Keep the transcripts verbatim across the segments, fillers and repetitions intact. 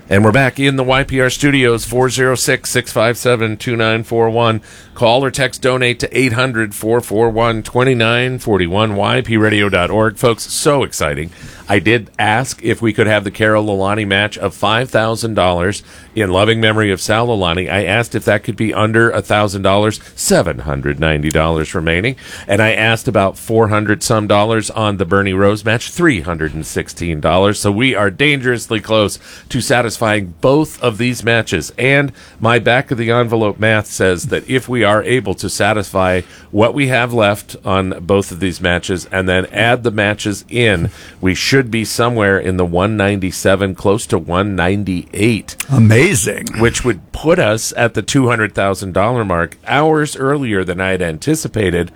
And we're back in the Y P R studios, four oh six, six five seven, two nine four one. Call or text donate to eight hundred, four four one, two nine four one, Y P radio dot org. Folks, so exciting. I did ask if we could have the Carol Lalani match of five thousand dollars in loving memory of Sal Lalani. I asked if that could be under one thousand dollars, seven hundred ninety dollars remaining. And I asked about four hundred some dollars on the Bernie Rose match, three hundred sixteen dollars. So we are dangerously close to satisfying both of these matches. And my back of the envelope math says that if we are able to satisfy what we have left on both of these matches and then add the matches in, we should should be somewhere in the one ninety-seven, close to one ninety-eight. Amazing. Which would put us at the two hundred thousand dollars mark hours earlier than I had anticipated,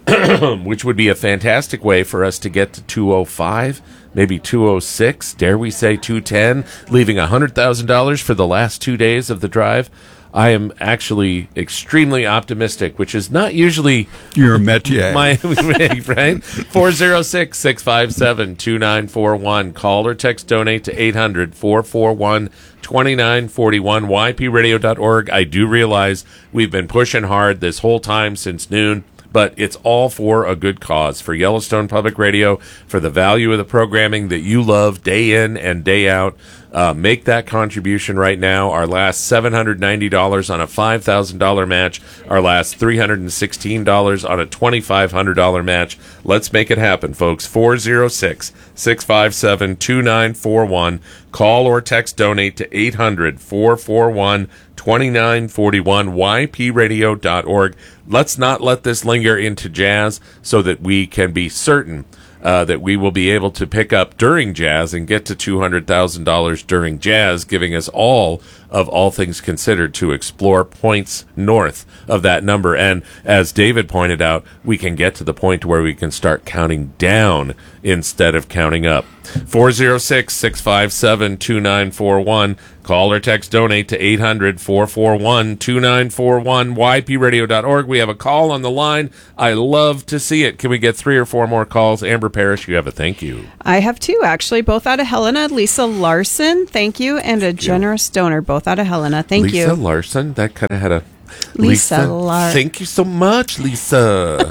which would be a fantastic way for us to get to two oh five, maybe two oh six, dare we say two ten, leaving one hundred thousand dollars for the last two days of the drive. I am actually extremely optimistic, which is not usually your métier. My right? four oh six, six five seven, two nine four one. Call or text donate to eight hundred, four four one, two nine four one, Y P radio dot org. I do realize we've been pushing hard this whole time since noon, but it's all for a good cause, for Yellowstone Public Radio, for the value of the programming that you love day in and day out. Uh, make that contribution right now. Our last seven hundred ninety dollars on a five thousand dollars match. Our last three hundred sixteen dollars on a twenty-five hundred dollars match. Let's make it happen, folks. four oh six, six five seven, two nine four one. Call or text donate to eight hundred, four four one, two nine four one, Y P radio dot org. Let's not let this linger into jazz so that we can be certain Uh, that we will be able to pick up during jazz and get to two hundred thousand dollars during jazz, giving us all of All Things Considered to explore points north of that number. And as David pointed out, we can get to the point where we can start counting down instead of counting up. four oh six, six five seven, two nine four one. Call or text donate to eight hundred, four four one, two nine four one, Y P radio dot org. We have a call on the line. I love to see it. Can we get three or four more calls? Amber Parrish, you have a thank you. I have two, actually, both out of Helena. Lisa Larson, thank you, and a generous donor, both out of Helena. Thank Lisa you. Lisa Larson, that kind of had a... Lisa, Lisa Larson. Thank you so much, Lisa.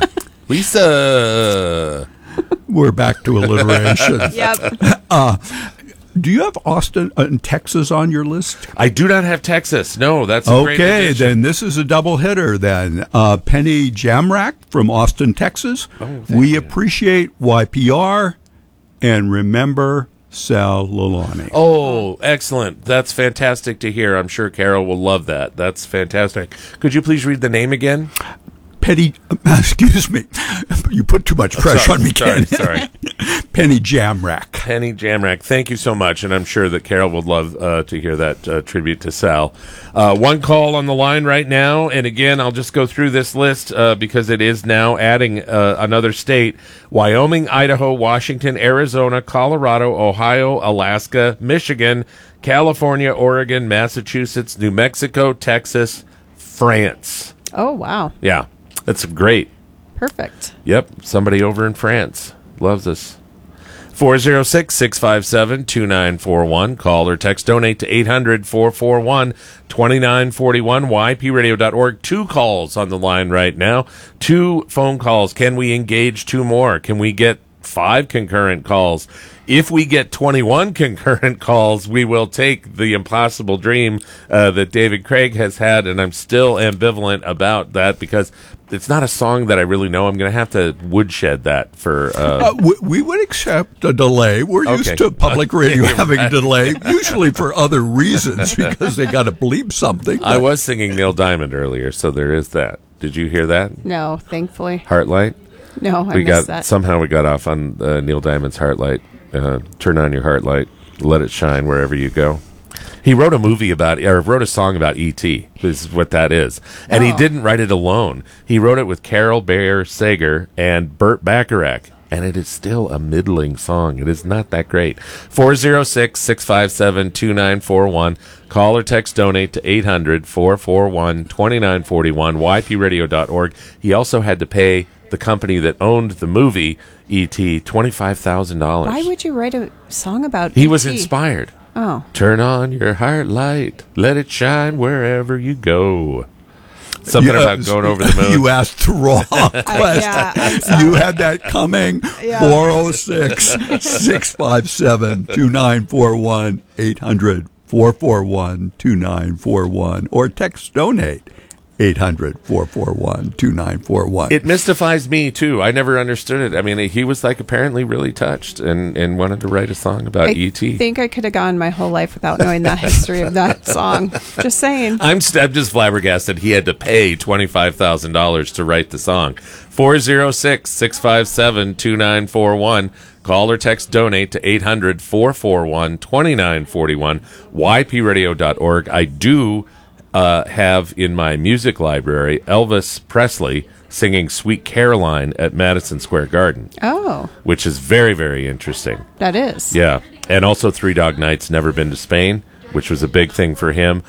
Lisa. We're back to alliteration. Yep. Uh, do you have Austin uh, Texas on your list? I do not have Texas. No, that's a okay. Great addition. Then this is a double hitter. Then uh, Penny Jamrack from Austin, Texas. Oh, we you. appreciate Y P R and remember Sal Lalani. Oh, excellent! That's fantastic to hear. I'm sure Carol will love that. That's fantastic. Could you please read the name again? Penny, excuse me, you put too much pressure sorry, on me, sorry, Ken. Sorry, Penny Jamrack. Penny Jamrack, thank you so much, and I'm sure that Carol would love uh, to hear that uh, tribute to Sal. Uh, one call on the line right now, and again, I'll just go through this list uh, because it is now adding uh, another state: Wyoming, Idaho, Washington, Arizona, Colorado, Ohio, Alaska, Michigan, California, Oregon, Massachusetts, New Mexico, Texas, France. Oh, wow. Yeah. That's great. Perfect. Yep. Somebody over in France loves us. four oh six, six five seven, two nine four one. Call or text donate to eight hundred, four four one, two nine four one, Y P radio dot org. Two calls on the line right now. Two phone calls. Can we engage two more? Can we get five concurrent calls? If we get twenty-one concurrent calls, we will take the impossible dream uh, that David Craig has had, and I'm still ambivalent about that because it's not a song that I really know. I'm going to have to woodshed that for... Uh, uh, we, we would accept a delay. We're okay. used to public radio having a delay, usually for other reasons, because they got to bleep something. I was singing Neil Diamond earlier, so there is that. Did you hear that? No, thankfully. Heartlight? No, I we missed got, that. Somehow we got off on uh, Neil Diamond's Heartlight. Uh, turn on your heart light, let it shine wherever you go. He wrote a movie about, or wrote a song about E T, is what that is. And oh. he didn't write it alone. He wrote it with Carol Bayer Sager and Burt Bacharach. And it is still a middling song. It is not that great. four oh six, six five seven, two nine four one. Call or text donate to eight hundred, four four one, two nine four one, Y P radio dot org. He also had to pay the company that owned the movie E T twenty-five thousand dollars. Why would you write a song about He E T? was inspired. Oh. Turn on your heart light. Let it shine wherever you go. Something Yeah, about going over the moon. You asked the wrong question. yeah, I'm sorry. You had that coming. Yeah. four oh six, six five seven, two nine four one, eight hundred, four four one, two nine four one, or text donate eight hundred, four four one, two nine four one. It mystifies me, too. I never understood it. I mean, he was like apparently really touched and, and wanted to write a song about I E T. think I could have gone my whole life without knowing the history of that song. Just saying. I'm, st- I'm just flabbergasted he had to pay twenty-five thousand dollars to write the song. four oh six, six five seven, two nine four one. Call or text donate to eight hundred, four four one, two nine four one. Y P radio dot org. I do uh, have in my music library Elvis Presley singing Sweet Caroline at Madison Square Garden, Oh, which is very, very interesting. that is. Yeah. And also Three Dog Night's Never Been to Spain, which was a big thing for him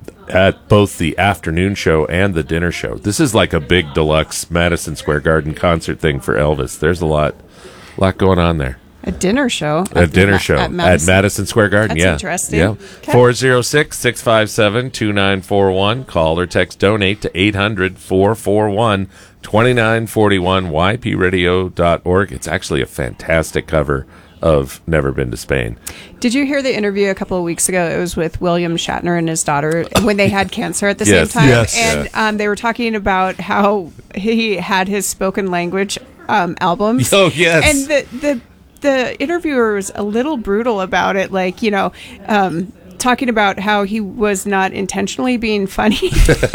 at both the afternoon show and the dinner show. This is like a big deluxe Madison Square Garden concert thing for Elvis. There's a lot lot going on there. A dinner show. A dinner show at at Madison. Madison Square Garden. That's yeah. interesting. Yeah. Okay. four oh six, six five seven, two nine four one. Call or text donate to eight hundred, four four one, two nine four one. Y P radio dot org. It's actually a fantastic cover of Never Been to Spain. Did you hear the interview a couple of weeks ago? It was with William Shatner and his daughter when they had cancer at the Yes. same time. Yes. And um, they were talking about how he had his spoken language um, albums. Oh, yes. And the, the, the interviewer was a little brutal about it, like, you know, um, talking about how he was not intentionally being funny, but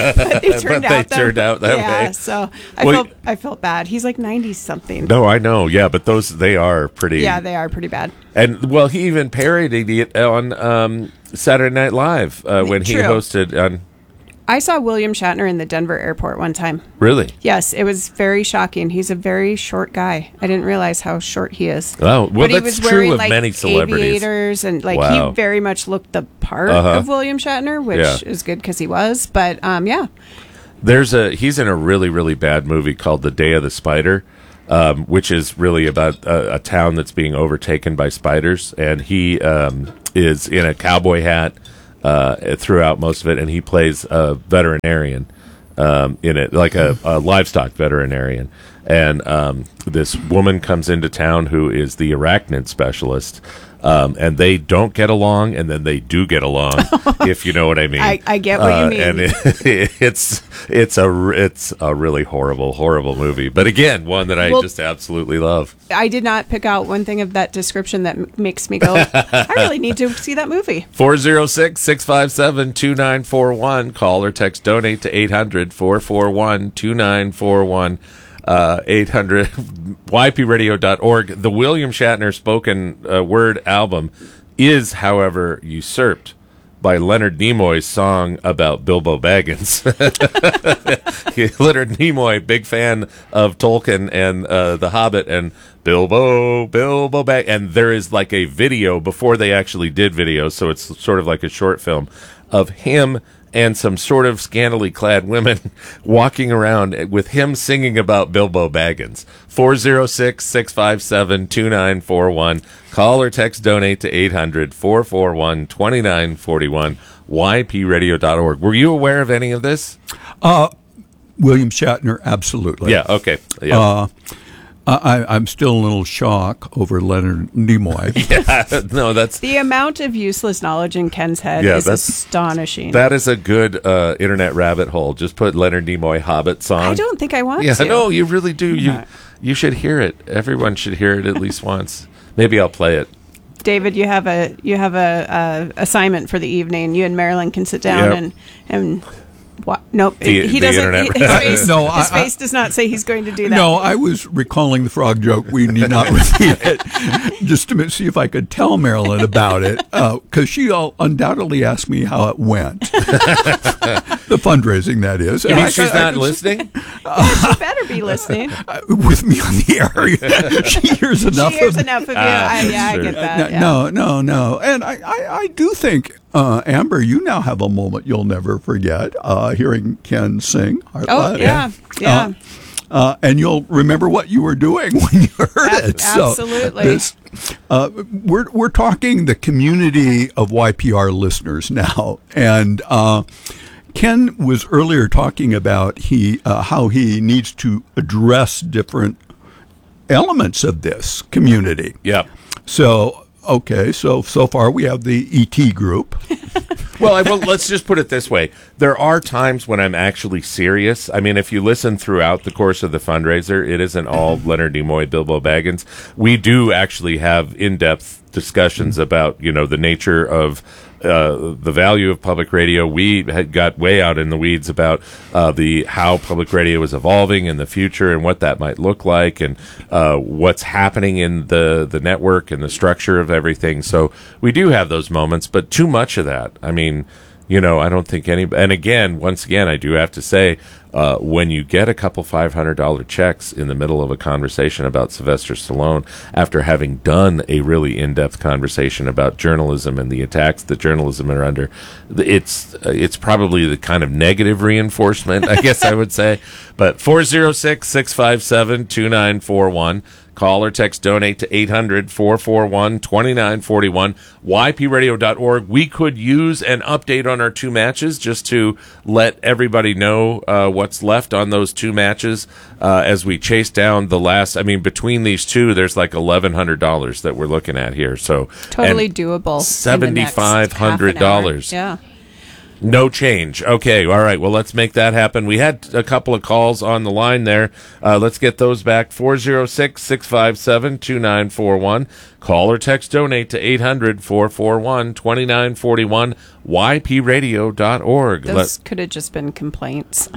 it turned But they out that, turned out that yeah, way. so I Well, felt I felt bad. He's like ninety something. No, I know. Yeah, but those, they are pretty. Yeah, they are pretty bad. And, well, he even parodied it on um, Saturday Night Live uh, when he True. hosted on. I saw William Shatner in the Denver airport one time. Really? Yes, it was very shocking. He's a very short guy. I didn't realize how short he is. Oh, well, but he that's was true wearing, of like, many celebrities. aviators, and like Wow. he very much looked the part Uh-huh. of William Shatner, which Yeah. is good because he was. But um, yeah, There's a he's in a really really bad movie called The Day of the Spider, um, which is really about a, a town that's being overtaken by spiders, and he um, is in a cowboy hat uh, throughout most of it, and he plays a veterinarian um, in it, like a, a livestock veterinarian. And um, this woman comes into town who is the arachnid specialist. Um, and they don't get along, and then they do get along, if you know what I mean. I- I get what you Uh, mean. And it, it's it's a r- it's a really horrible, horrible movie. But again, one that I Well- just absolutely love. I did not pick out one thing of that description that m- makes me go, I really need to see that movie. four oh six, six five seven, two nine four one. Call or text donate to eight hundred, four four one, two nine four one. Uh, eight hundred Y P radio dot org. The William Shatner spoken uh, word album is, however, usurped by Leonard Nimoy's song about Bilbo Baggins. Leonard Nimoy, big fan of Tolkien and uh, The Hobbit and Bilbo, Bilbo Bag, and there is like a video before they actually did video, so it's sort of like a short film of him and some sort of scantily clad women walking around with him singing about Bilbo Baggins. four oh six, six five seven, two nine four one. Call or text donate to eight hundred, four four one, two nine four one. Y P radio dot org. Were you aware of any of this? William Shatner, absolutely. Yeah, okay. Yeah. Uh, I, I'm still a little shocked over Leonard Nimoy. yeah. No, that's The amount of useless knowledge in Ken's head Yeah, is that's- astonishing. that is a good uh, internet rabbit hole. Just put Leonard Nimoy Hobbit song. I don't think I want Yeah, to. no, you really do. You Not. you should hear it. Everyone should hear it at least once. Maybe I'll play it. David, you have a you have a, a assignment for the evening. You and Marilyn can sit down Yep. and and what? Nope, The- he the doesn't. internet- he- his face, No, his I- I- face does not say he's going to do that. No, I was recalling the frog joke. We need not repeat it. Just to see if I could tell Marilyn about it, because she'll undoubtedly ask me how it went. The fundraising, that is. You And mean I- she's I- not listening? You better be listening. I- with me on the air. She hears enough She hears of enough of you. Ah, I, yeah, sure. I get that. No, yeah. no, no, no. And I, I, I do think, uh, Amber, you now have a moment you'll never forget, uh, hearing Ken sing. Heart Oh Love. yeah, yeah. uh, and you'll remember what you were doing when you heard Ab- it. So absolutely. this, uh, we're we're talking the community of Y P R listeners now, and uh, Ken was earlier talking about he uh, how he needs to address different elements of this community. Yeah. So, okay, so so far we have the E T group. Well, I, well, let's just put it this way. There are times when I'm actually serious. I mean, if you listen throughout the course of the fundraiser, it isn't all Leonard Nimoy, Bilbo Baggins. We do actually have in-depth discussions about, you know, the nature of uh, the value of public radio. We had got way out in the weeds about uh, the how public radio is evolving in the future and what that might look like, and uh, what's happening in the the network and the structure of everything. So we do have those moments, but too much of that. I mean, you know, I don't think any. And again, once again, I do have to say, uh, when you get a couple five hundred dollar checks in the middle of a conversation about Sylvester Stallone, after having done a really in depth conversation about journalism and the attacks that journalism are under, it's uh, it's probably the kind of negative reinforcement, I guess I would say. But four zero six, six five seven, two nine four one. Call or text donate to eight hundred, four four one, two nine four one, Y P radio dot org. We could use an update on our two matches just to let everybody know uh, what's left on those two matches uh, as we chase down the last. I mean, between these two, there's like eleven hundred dollars that we're looking at here. So Totally doable. seventy-five hundred dollars. Yeah. No change. Okay, all right. Well, let's make that happen. We had a couple of calls on the line there. Uh, let's get those back. four zero six, six five seven, two nine four one. Call or text donate to eight hundred, four four one, two nine four one, Y P radio dot org. Those could have just been complaints.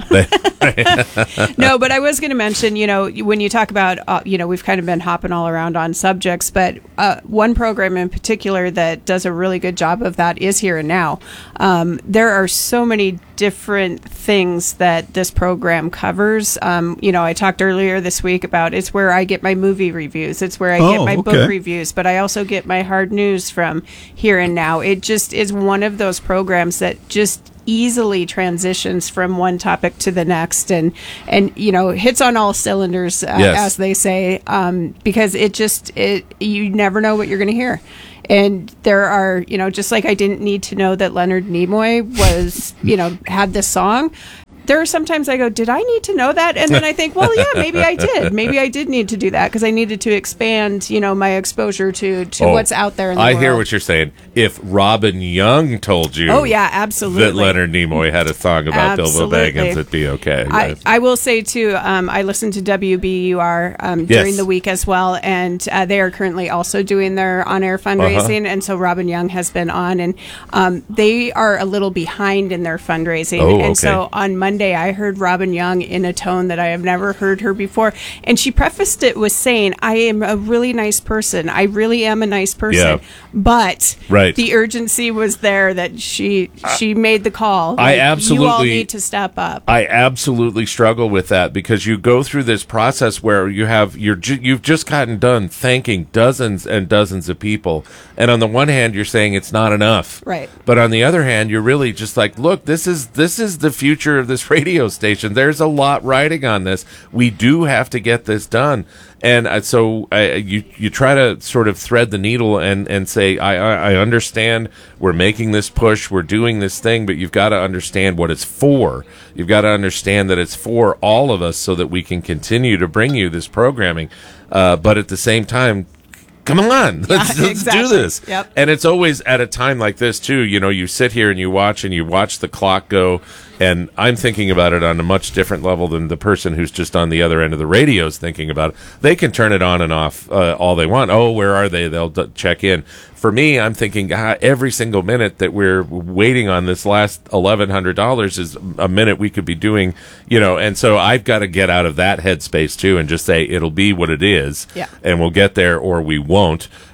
No, but I was going to mention, you know, when you talk about, uh, you know, we've kind of been hopping all around on subjects, but uh, one program in particular that does a really good job of that is Here and Now. Um, there are so many different things that this program covers. Um, you know, I talked earlier this week about it's where I get my movie reviews. It's where I Oh, get my okay. book reviews, but I also get my hard news from Here and Now. It just is one of those programs that just easily transitions from one topic to the next, and and you know, hits on all cylinders, uh, Yes. as they say, um, because it just it you never know what you're going to hear. And there are, you know, just like I didn't need to know that Leonard Nimoy was, you know, had this song. There are sometimes I go, did I need to know that? And then I think, well, yeah, maybe I did. Maybe I did need to do that because I needed to expand, you know, my exposure to, to Oh, what's out there in the I world. hear what you're saying. If Robin Young told you Oh, yeah, absolutely. that Leonard Nimoy had a song about Bilbo Absolutely. Baggins, it'd be okay. I, Yes. I will say, too, um, I listen to W B U R um, during Yes. the week as well, and uh, they are currently also doing their on-air fundraising, Uh-huh. and so Robin Young has been on, and um, they are a little behind in their fundraising, Oh, okay. and so on Monday I heard Robin Young in a tone that I have never heard her before, and she prefaced it with saying, I am a really nice person. I really am a nice person, Yeah. but Right. the urgency was there that she she made the call. I Like, you all absolutely- need to step up. I absolutely struggle with that because you go through this process where you have you're ju- you've just gotten done thanking dozens and dozens of people, and on the one hand you're saying it's not enough, Right. But on the other hand, you're really just like, look, this is this is the future of this radio station. There's a lot riding on this. We do have to get this done, and uh, so uh, you you try to sort of thread the needle and and say, I, I I understand we're making this push, we're doing this thing, but you've got to understand what it's for. You've got to understand that it's for all of us so that we can continue to bring you this programming. Uh, but at the same time, come on, let's, let's exactly. do this. Yep. And it's always at a time like this, too. You know, you sit here and you watch and you watch the clock go. And I'm thinking about it on a much different level than the person who's just on the other end of the radio is thinking about it. They can turn it on and off uh, all they want. Oh, where are they? They'll d- check in. For me, I'm thinking ah, every single minute that we're waiting on this last eleven hundred dollars is a minute we could be doing, you know, and so I've got to get out of that headspace, too, and just say it'll be what it is. Yeah. And we'll get there or we won't.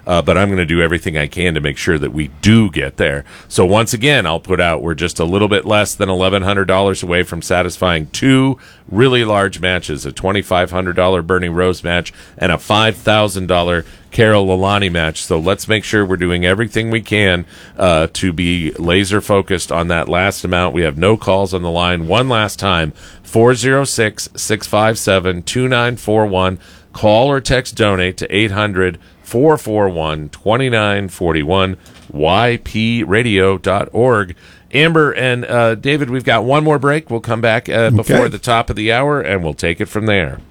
uh, but I'm going to do everything I can to make sure that we do get there. So once again, I'll put out, we're just a little bit less than eleven hundred dollars away from satisfying two really large matches, a twenty-five hundred dollars Bernie Rose match and a five thousand dollars Carol Lalani match. So let's make sure we're doing everything we can uh, to be laser focused on that last amount. We have no calls on the line. One last time, four oh six, six five seven, two nine four one. Call or text donate to eight hundred, four four one, two nine four one, y p radio dot org. Amber and uh, David, we've got one more break. We'll come back uh, before Okay. the top of the hour, and we'll take it from there.